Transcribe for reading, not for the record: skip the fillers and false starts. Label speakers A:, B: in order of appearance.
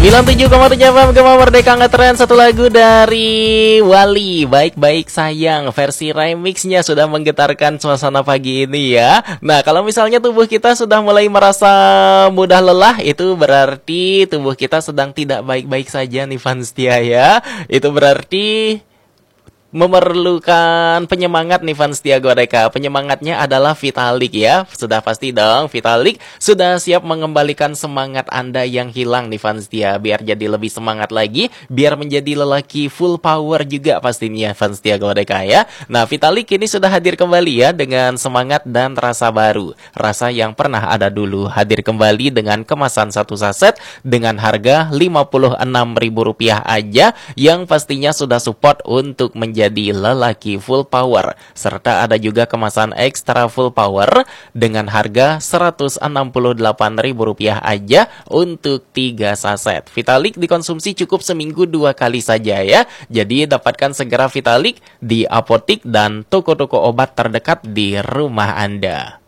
A: 97,7 FM Gema Merdeka ngetren satu lagu dari Wali, Baik-baik Sayang. Versi remixnya sudah menggetarkan suasana pagi ini ya. Nah, kalau misalnya tubuh kita sudah mulai merasa mudah lelah, itu berarti tubuh kita sedang tidak baik-baik saja nih fans setia ya. Itu berarti memerlukan penyemangat nih fans setia Goreka. Penyemangatnya adalah Vitalik ya. Sudah pasti dong, Vitalik sudah siap mengembalikan semangat Anda yang hilang nih fans setia, biar jadi lebih semangat lagi, biar menjadi lelaki full power juga pastinya fans setia Goreka ya. Nah, Vitalik ini sudah hadir kembali ya dengan semangat dan rasa baru. Rasa yang pernah ada dulu hadir kembali dengan kemasan satu saset dengan harga Rp56.000 aja, yang pastinya sudah support untuk menjadi lelaki full power. Serta ada juga kemasan ekstra full power dengan harga Rp168.000 aja untuk 3 saset. Vitalik dikonsumsi cukup seminggu 2 kali saja ya. Jadi dapatkan segera Vitalik di apotik dan toko-toko obat terdekat di rumah Anda.